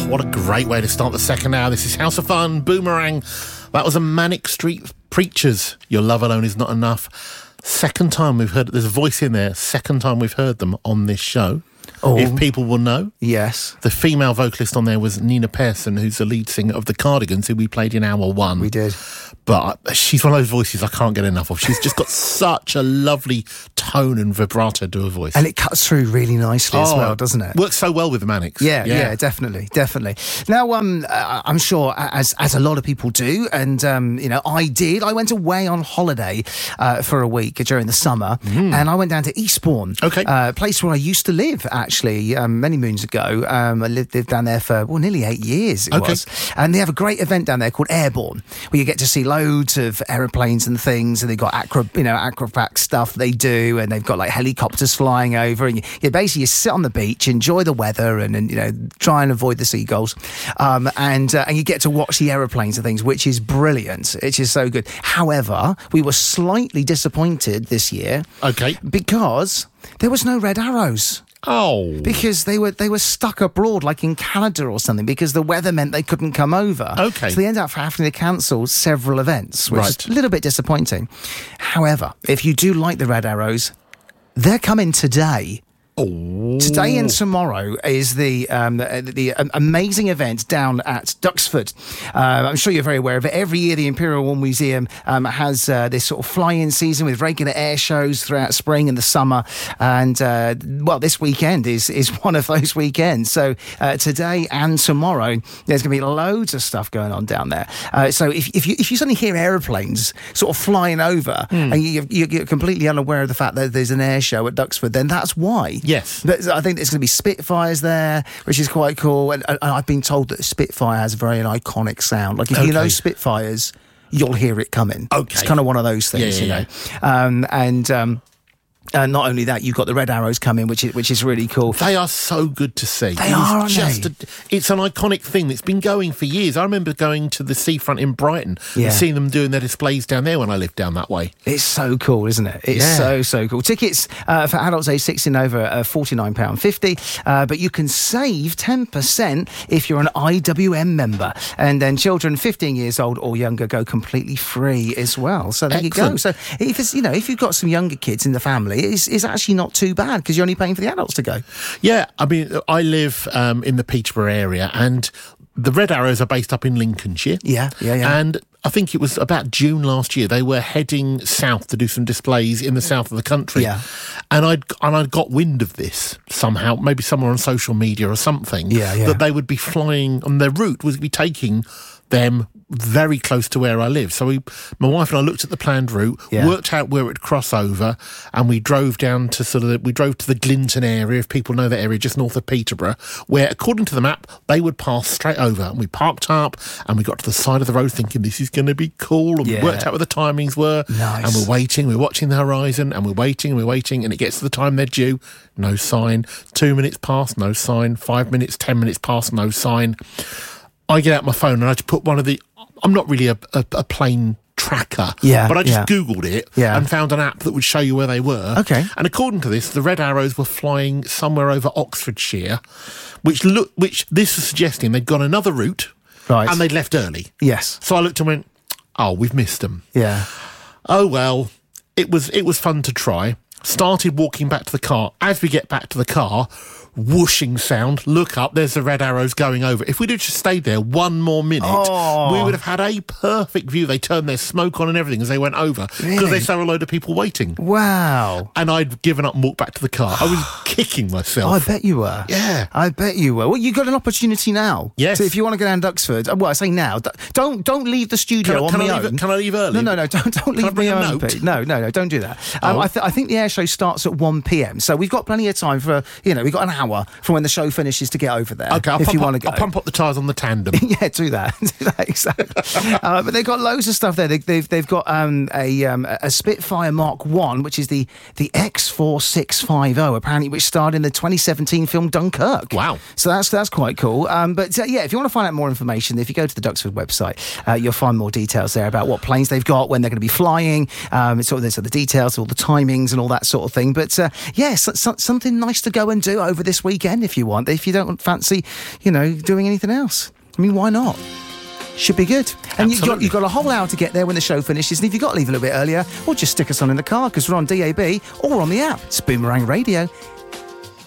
What a great way to start the second hour. This is House of Fun, Boomerang. That was a Manic Street Preachers. Your love alone is not enough. Second time we've heard, there's a voice in there, second time we've heard them on this show. Oh. If people will know. Yes. The female vocalist on there was Nina Persson, who's the lead singer of the Cardigans, who we played in hour one. We did. But she's one of those voices I can't get enough of. She's just got such a lovely tone and vibrato to her voice. And it cuts through really nicely as well, doesn't it? Works so well with the Manics. Yeah, definitely. Now, I'm sure, as a lot of people do, and, I went away on holiday for a week during the summer, and I went down to Eastbourne, a place where I used to live, actually, many moons ago. I lived down there for, nearly 8 years it was. And they have a great event down there called Airborne, where you get to see loads of aeroplanes and things, and they've got acrobat stuff they do, and they've got like helicopters flying over, and you basically sit on the beach, enjoy the weather, and try and avoid the seagulls, and you get to watch the aeroplanes and things, which is brilliant. It is so good. However, we were slightly disappointed this year, because there was no red arrows. Oh, because they were stuck abroad, like in Canada or something, because the weather meant they couldn't come over. So they ended up having to cancel several events, which is a little bit disappointing. However, if you do like the Red Arrows, they're coming today. Oh. Today and tomorrow is the amazing event down at Duxford. I'm sure you're very aware of it. Every year, the Imperial War Museum has this sort of fly-in season with regular air shows throughout spring and the summer. And, this weekend is one of those weekends. So today and tomorrow, there's going to be loads of stuff going on down there. So if you suddenly hear aeroplanes sort of flying over and you're completely unaware of the fact that there's an air show at Duxford, then that's why. Yes. I think there's going to be Spitfires there, which is quite cool. And I've been told that Spitfire has an iconic sound. Like, if you know Spitfires, you'll hear it coming. It's kind of one of those things, you know. And not only that, you've got the Red Arrows coming, which is really cool. They are so good to see. They are, aren't they? It's an iconic thing that's been going for years. I remember going to the seafront in Brighton and seeing them doing their displays down there when I lived down that way. It's so cool, isn't it? It's so cool. Tickets for adults aged 16 over are £49.50, but you can save 10% if you're an IWM member. And then children 15 years old or younger go completely free as well. So there you go. So if you've got some younger kids in the family, it's actually not too bad, because you're only paying for the adults to go. Yeah, I mean, I live in the Peterborough area, and the Red Arrows are based up in Lincolnshire. Yeah. And I think it was about June last year, they were heading south to do some displays in the south of the country. Yeah. And I'd got wind of this somehow, maybe somewhere on social media or something, that they would be flying, and their route was to be taking them very close to where I live. So my wife and I looked at the planned route, worked out where it would cross over, and we drove down to the Glinton area, if people know that area, just north of Peterborough, where, according to the map, they would pass straight over. And we parked up, and we got to the side of the road thinking, this is going to be cool. And we worked out where the timings were. Nice. And we're waiting, we're watching the horizon, and we're waiting, and it gets to the time they're due. No sign. 2 minutes past, no sign. 5 minutes, 10 minutes past, no sign. I get out my phone and I just put one of the... I'm not really a plane tracker, but I just Googled it and found an app that would show you where they were. Okay. And according to this, the Red Arrows were flying somewhere over Oxfordshire, which this is suggesting they'd gone another route, and they'd left early. Yes. So I looked and went, oh, we've missed them. Yeah. Oh, well, it was fun to try. Started walking back to the car. As we get back to the car, whooshing sound, look up, there's the Red Arrows going over. If we'd have just stayed there one more minute, we would have had a perfect view. They turned their smoke on and everything as they went over, because they saw a load of people waiting. Wow. And I'd given up and walked back to the car. I was kicking myself. I bet you were. Yeah. I bet you were. Well, you got an opportunity now. Yes. So if you want to go down Duxford, well, I say now, don't leave the studio on my own. Can I leave early? No, don't leave me on. No, don't do that. I think the air show starts at 1 p.m, so we've got plenty of time for, we've got an hour from when the show finishes to get over there. Okay, if you want to go. I'll pump up the tyres on the tandem. Yeah, do that exactly. But they've got loads of stuff there. They've got a Spitfire Mark 1, which is the X4650, apparently, which starred in the 2017 film Dunkirk. Wow. So that's quite cool. But if you want to find out more information, if you go to the Duxford website, you'll find more details there about what planes they've got, when they're going to be flying, sort of the details, all the timings and all that sort of thing. But something nice to go and do over this weekend if you want, if you don't fancy, doing anything else. I mean, why not? Should be good. And you've got a whole hour to get there when the show finishes. And if you've got to leave a little bit earlier, or just stick us on in the car because we're on DAB or on the app. It's Boomerang Radio.